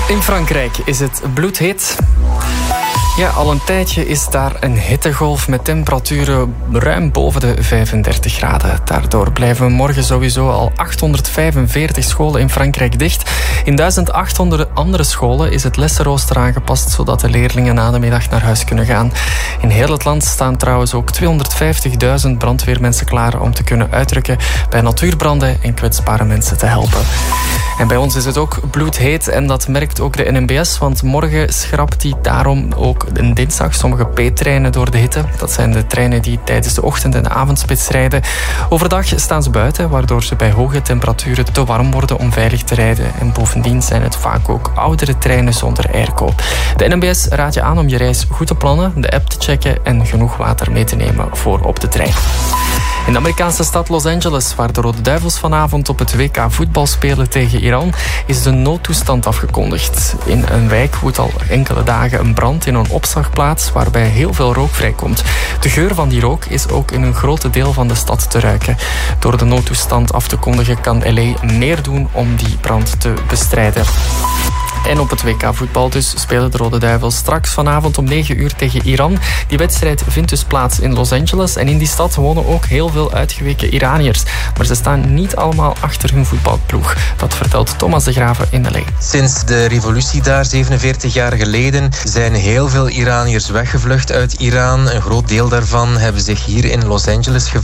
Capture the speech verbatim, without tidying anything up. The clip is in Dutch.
In Frankrijk is het bloedheet. Ja, al een tijdje is daar een hittegolf met temperaturen ruim boven de vijfendertig graden. Daardoor blijven morgen sowieso al achthonderdvijfenveertig scholen in Frankrijk dicht. In duizend achthonderd andere scholen is het lessenrooster aangepast, zodat de leerlingen na de middag naar huis kunnen gaan. In heel het land staan trouwens ook tweehonderdvijftigduizend brandweermensen klaar om te kunnen uitrukken bij natuurbranden en kwetsbare mensen te helpen. En bij ons is het ook bloedheet en dat merkt ook de N M B S, want morgen schrapt hij daarom ook een dinsdag sommige P-treinen door de hitte. Dat zijn de treinen die tijdens de ochtend- en de avondspits rijden. Overdag staan ze buiten, waardoor ze bij hoge temperaturen te warm worden om veilig te rijden. En bovendien zijn het vaak ook oudere treinen zonder airco. De N M B S raadt je aan om je reis goed te plannen, de app te checken en genoeg water mee te nemen voor op de trein. In de Amerikaanse stad Los Angeles, waar de Rode Duivels vanavond op het W K voetbal spelen tegen Iran, is de noodtoestand afgekondigd. In een wijk woedt al enkele dagen een brand in een opslagplaats waarbij heel veel rook vrijkomt. De geur van die rook is ook in een groot deel van de stad te ruiken. Door de noodtoestand af te kondigen kan L A meer doen om die brand te bestrijden. En op het W K voetbal dus spelen de Rode Duivels straks vanavond om negen uur tegen Iran. Die wedstrijd vindt dus plaats in Los Angeles. En in die stad wonen ook heel veel uitgeweken Iraniërs. Maar ze staan niet allemaal achter hun voetbalploeg. Dat vertelt Thomas de Graven in L A. Sinds de revolutie daar, zevenenveertig jaar geleden, zijn heel veel Iraniërs weggevlucht uit Iran. Een groot deel daarvan hebben zich hier in Los Angeles gevlucht.